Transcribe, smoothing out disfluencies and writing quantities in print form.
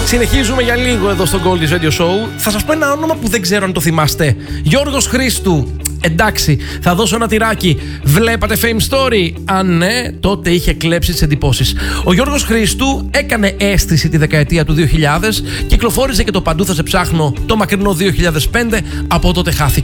Συνεχίζουμε για λίγο εδώ στο Goldie's Radio Show. Θα σας πω ένα όνομα που δεν ξέρω αν το θυμάστε. Γιώργος Χρήστου. Εντάξει, θα δώσω ένα τυράκι. Βλέπατε Fame Story? Αν ναι, τότε είχε κλέψει τις εντυπώσεις. Ο Γιώργος Χρήστου έκανε αίσθηση τη δεκαετία του 2000, κυκλοφόρησε και το Παντού θα σε ψάχνω το μακρινό 2005, από τότε χάθηκε.